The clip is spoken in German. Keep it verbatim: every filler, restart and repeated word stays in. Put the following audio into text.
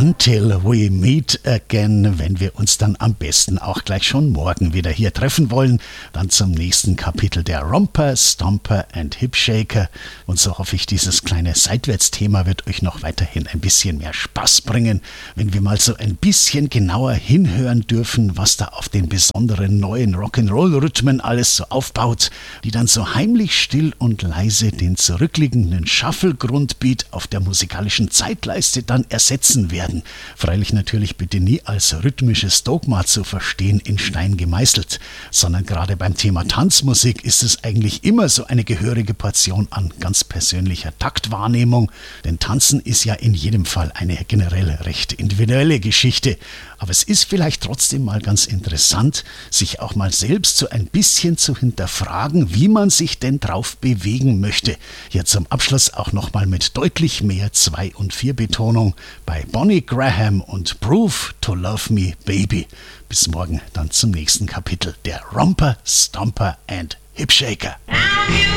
Until we meet again, wenn wir uns dann am besten auch gleich schon morgen wieder hier treffen wollen, dann zum nächsten Kapitel der Romper, Stomper and Hipshaker. Und so hoffe ich, dieses kleine Seitwärtsthema wird euch noch weiterhin ein bisschen mehr Spaß bringen, wenn wir mal so ein bisschen genauer hinhören dürfen, was da auf den besonderen neuen Rock'n'Roll-Rhythmen alles so aufbaut, die dann so heimlich still und leise den zurückliegenden Shuffle-Grundbeat auf der musikalischen Zeitleiste dann ersetzen werden. Freilich natürlich bitte nie als rhythmisches Dogma zu verstehen, in Stein gemeißelt, sondern gerade beim Thema Tanzmusik ist es eigentlich immer so eine gehörige Portion an ganz persönlicher Taktwahrnehmung, denn Tanzen ist ja in jedem Fall eine generell recht individuelle Geschichte. Aber es ist vielleicht trotzdem mal ganz interessant, sich auch mal selbst so ein bisschen zu hinterfragen, wie man sich denn drauf bewegen möchte. Hier zum Abschluss auch nochmal mit deutlich mehr zwei- und vier-Betonung bei Bonnie Graham und Proof to Love Me Baby. Bis morgen dann zum nächsten Kapitel der Romper, Stomper and Hipshaker.